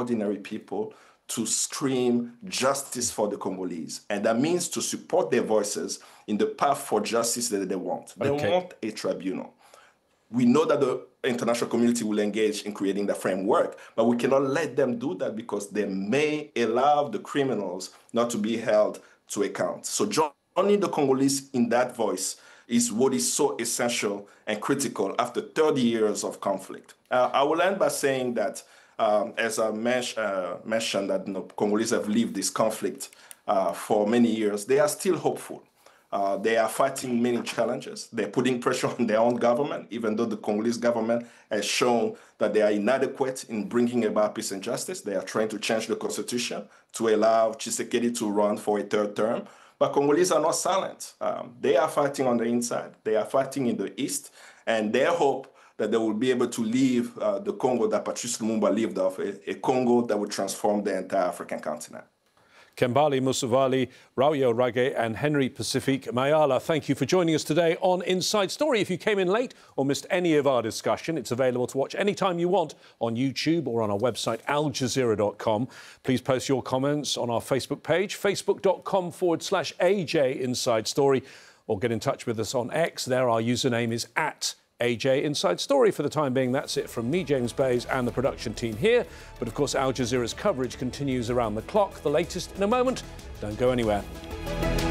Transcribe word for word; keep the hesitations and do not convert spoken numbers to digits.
ordinary people to scream justice for the Congolese. And that means to support their voices in the path for justice that they want. They okay. want a tribunal. We know that the international community will engage in creating the framework, but we cannot let them do that because they may allow the criminals not to be held to account. So joining the Congolese in that voice is what is so essential and critical after thirty years of conflict. Uh, I will end by saying that, um, as I men- uh, mentioned, that you know, Congolese have lived this conflict uh, for many years. They are still hopeful. Uh, they are fighting many challenges. They're putting pressure on their own government, even though the Congolese government has shown that they are inadequate in bringing about peace and justice. They are trying to change the constitution to allow Tshisekedi to run for a third term. But Congolese are not silent. Um, they are fighting on the inside. They are fighting in the east. And their hope that they will be able to leave uh, the Congo that Patrice Lumumba lived off, a, a Congo that would transform the entire African continent. Kembali Musavali, Rauyo Rage and Henry Pacifique Mayala, thank you for joining us today on Inside Story. If you came in late or missed any of our discussion, it's available to watch anytime you want on YouTube or on our website, al jazeera dot com. Please post your comments on our Facebook page, facebook.com forward slash AJ Inside Story, or get in touch with us on X. There our username is at A J Inside Story. For the time being, that's it from me, James Bays, and the production team here. But of course, Al Jazeera's coverage continues around the clock. The latest in a moment. Don't go anywhere.